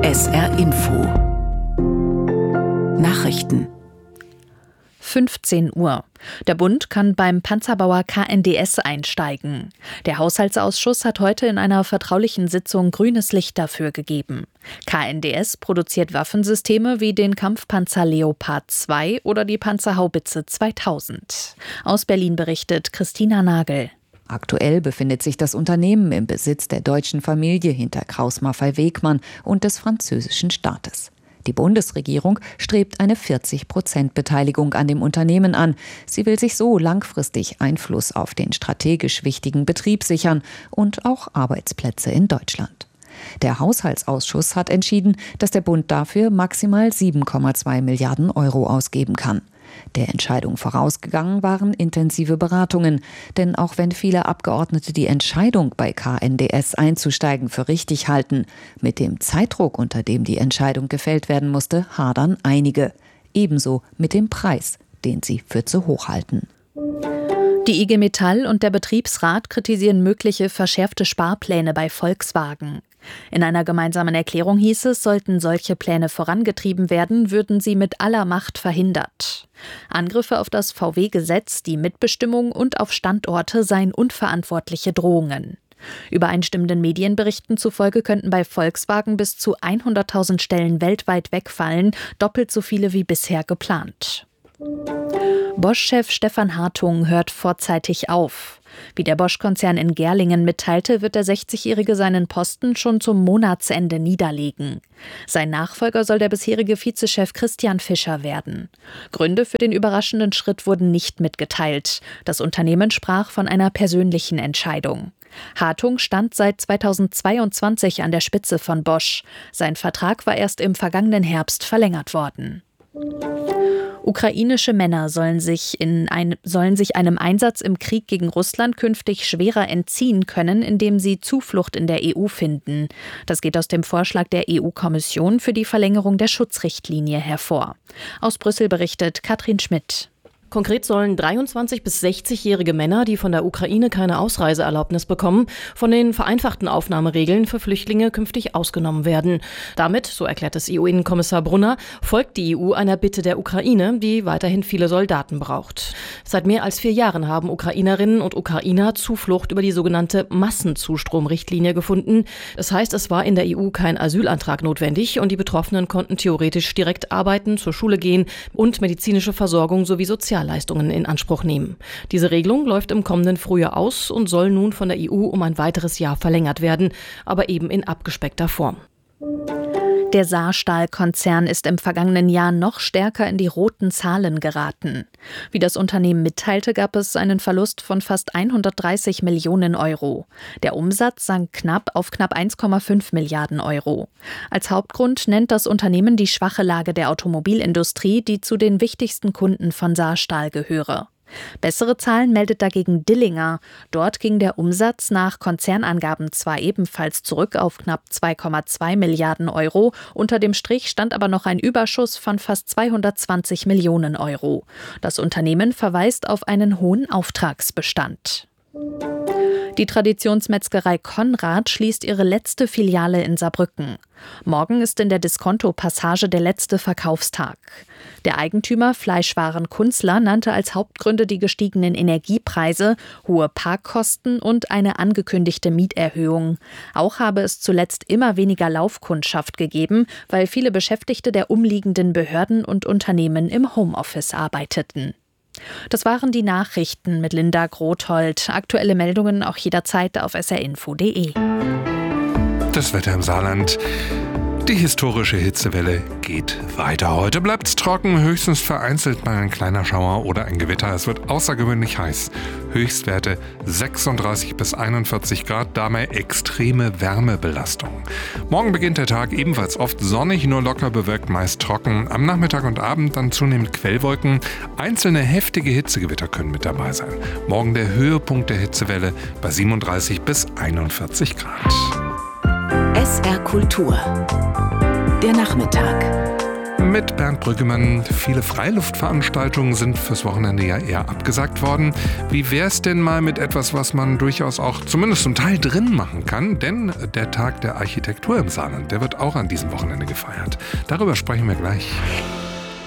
SR Info Nachrichten 15 Uhr. Der Bund kann beim Panzerbauer KNDS einsteigen. Der Haushaltsausschuss hat heute in einer vertraulichen Sitzung grünes Licht dafür gegeben. KNDS produziert Waffensysteme wie den Kampfpanzer Leopard 2 oder die Panzerhaubitze 2000. Aus Berlin berichtet Christina Nagel. Aktuell befindet sich das Unternehmen im Besitz der deutschen Familie hinter Krauss-Maffei-Wegmann und des französischen Staates. Die Bundesregierung strebt eine 40% Beteiligung an dem Unternehmen an. Sie will sich so langfristig Einfluss auf den strategisch wichtigen Betrieb sichern und auch Arbeitsplätze in Deutschland. Der Haushaltsausschuss hat entschieden, dass der Bund dafür maximal 7,2 Milliarden Euro ausgeben kann. Der Entscheidung vorausgegangen waren intensive Beratungen. Denn auch wenn viele Abgeordnete die Entscheidung, bei KNDS einzusteigen, für richtig halten, mit dem Zeitdruck, unter dem die Entscheidung gefällt werden musste, hadern einige. Ebenso mit dem Preis, den sie für zu hoch halten. Die IG Metall und der Betriebsrat kritisieren mögliche verschärfte Sparpläne bei Volkswagen. In einer gemeinsamen Erklärung hieß es, sollten solche Pläne vorangetrieben werden, würden sie mit aller Macht verhindert. Angriffe auf das VW-Gesetz, die Mitbestimmung und auf Standorte seien unverantwortliche Drohungen. Übereinstimmenden Medienberichten zufolge könnten bei Volkswagen bis zu 100.000 Stellen weltweit wegfallen, doppelt so viele wie bisher geplant. Bosch-Chef Stefan Hartung hört vorzeitig auf. Wie der Bosch-Konzern in Gerlingen mitteilte, wird der 60-Jährige seinen Posten schon zum Monatsende niederlegen. Sein Nachfolger soll der bisherige Vizechef Christian Fischer werden. Gründe für den überraschenden Schritt wurden nicht mitgeteilt. Das Unternehmen sprach von einer persönlichen Entscheidung. Hartung stand seit 2022 an der Spitze von Bosch. Sein Vertrag war erst im vergangenen Herbst verlängert worden. Ukrainische Männer sollen sich einem Einsatz im Krieg gegen Russland künftig schwerer entziehen können, indem sie Zuflucht in der EU finden. Das geht aus dem Vorschlag der EU-Kommission für die Verlängerung der Schutzrichtlinie hervor. Aus Brüssel berichtet Katrin Schmidt. Konkret sollen 23- bis 60-jährige Männer, die von der Ukraine keine Ausreiseerlaubnis bekommen, von den vereinfachten Aufnahmeregeln für Flüchtlinge künftig ausgenommen werden. Damit, so erklärt es EU-Innenkommissar Brunner, folgt die EU einer Bitte der Ukraine, die weiterhin viele Soldaten braucht. Seit mehr als 4 Jahren haben Ukrainerinnen und Ukrainer Zuflucht über die sogenannte Massenzustromrichtlinie gefunden. Das heißt, es war in der EU kein Asylantrag notwendig und die Betroffenen konnten theoretisch direkt arbeiten, zur Schule gehen und medizinische Versorgung sowie Sozialleistungen in Anspruch nehmen. Diese Regelung läuft im kommenden Frühjahr aus und soll nun von der EU um ein weiteres Jahr verlängert werden, aber eben in abgespeckter Form. Der Saarstahl-Konzern ist im vergangenen Jahr noch stärker in die roten Zahlen geraten. Wie das Unternehmen mitteilte, gab es einen Verlust von fast 130 Millionen Euro. Der Umsatz sank knapp auf knapp 1,5 Milliarden Euro. Als Hauptgrund nennt das Unternehmen die schwache Lage der Automobilindustrie, die zu den wichtigsten Kunden von Saarstahl gehöre. Bessere Zahlen meldet dagegen Dillinger. Dort ging der Umsatz nach Konzernangaben zwar ebenfalls zurück auf knapp 2,2 Milliarden Euro, unter dem Strich stand aber noch ein Überschuss von fast 220 Millionen Euro. Das Unternehmen verweist auf einen hohen Auftragsbestand. Die Traditionsmetzgerei Konrad schließt ihre letzte Filiale in Saarbrücken. Morgen ist in der Diskonto-Passage der letzte Verkaufstag. Der Eigentümer Fleischwaren Kunzler nannte als Hauptgründe die gestiegenen Energiepreise, hohe Parkkosten und eine angekündigte Mieterhöhung. Auch habe es zuletzt immer weniger Laufkundschaft gegeben, weil viele Beschäftigte der umliegenden Behörden und Unternehmen im Homeoffice arbeiteten. Das waren die Nachrichten mit Linda Grothold. Aktuelle Meldungen auch jederzeit auf srinfo.de. Das Wetter im Saarland. Die historische Hitzewelle geht weiter. Heute bleibt es trocken, höchstens vereinzelt mal ein kleiner Schauer oder ein Gewitter. Es wird außergewöhnlich heiß. Höchstwerte 36 bis 41 Grad, dabei extreme Wärmebelastung. Morgen beginnt der Tag ebenfalls oft sonnig, nur locker bewölkt, meist trocken. Am Nachmittag und Abend dann zunehmend Quellwolken. Einzelne heftige Hitzegewitter können mit dabei sein. Morgen der Höhepunkt der Hitzewelle bei 37 bis 41 Grad. SR Kultur. Der Nachmittag. mit Bernd Brüggemann. Viele Freiluftveranstaltungen sind fürs Wochenende ja eher abgesagt worden. Wie wär's denn mal mit etwas, was man durchaus auch zumindest zum Teil drin machen kann? Denn der Tag der Architektur im Saarland, der wird auch an diesem Wochenende gefeiert. Darüber sprechen wir gleich.